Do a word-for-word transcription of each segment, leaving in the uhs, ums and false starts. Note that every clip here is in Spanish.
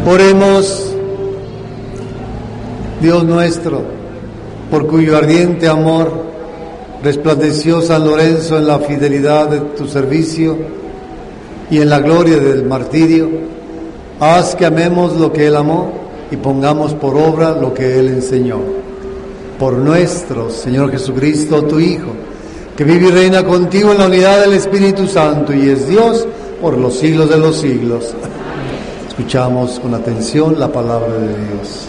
Oremos. Dios nuestro, por cuyo ardiente amor resplandeció San Lorenzo en la fidelidad de tu servicio y en la gloria del martirio, haz que amemos lo que Él amó y pongamos por obra lo que Él enseñó. Por nuestro Señor Jesucristo, tu Hijo, que vive y reina contigo en la unidad del Espíritu Santo y es Dios por los siglos de los siglos. Escuchamos con atención la palabra de Dios.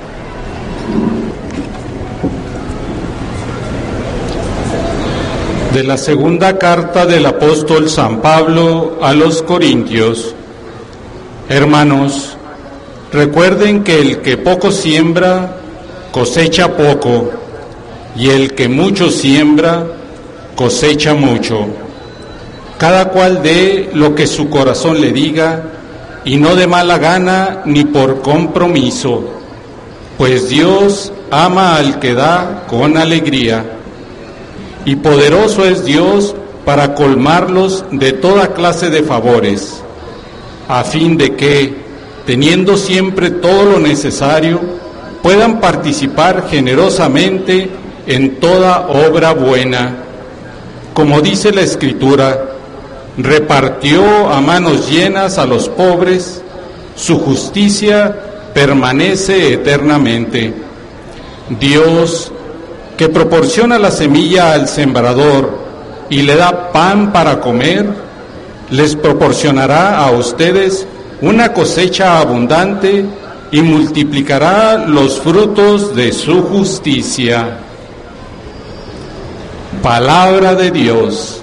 De la segunda carta del apóstol San Pablo a los Corintios. Hermanos, recuerden que el que poco siembra, cosecha poco, y el que mucho siembra, cosecha mucho. Cada cual dé lo que su corazón le diga, y no de mala gana ni por compromiso, pues Dios ama al que da con alegría. Y poderoso es Dios para colmarlos de toda clase de favores, a fin de que, teniendo siempre todo lo necesario, puedan participar generosamente en toda obra buena. Como dice la Escritura, repartió a manos llenas a los pobres, su justicia permanece eternamente. Dios, que proporciona la semilla al sembrador y le da pan para comer, les proporcionará a ustedes una cosecha abundante y multiplicará los frutos de su justicia. Palabra de Dios.